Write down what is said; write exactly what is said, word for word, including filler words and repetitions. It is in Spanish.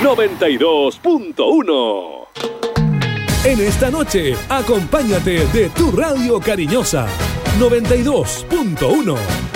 noventa y dos punto uno. En esta noche, acompáñate de tu radio cariñosa, noventa y dos punto uno.